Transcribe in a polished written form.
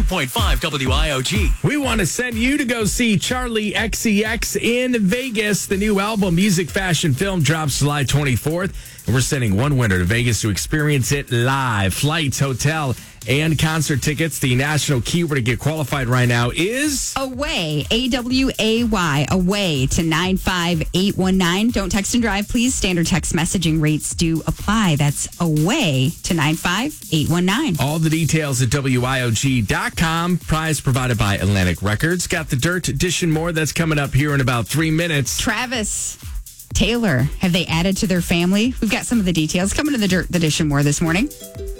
102.5 WIOG. We want to send you to go see Charlie XCX in Vegas. The new album, Music Fashion Film, drops July 24th. And we're sending one winner to Vegas to experience it live. Flights, hotel, and concert tickets. The national keyword to get qualified right now is AWAY, AWAY, away to 95819. Don't text and drive, please. Standard text messaging rates do apply. That's away to 95819. all the details at WIOG.com. Prize provided by Atlantic Records. Got the Dirt Edition more. That's coming up here in about 3 minutes. Travis Taylor, have they added to their family? We've got some of the details coming to the Dirt Edition more this morning.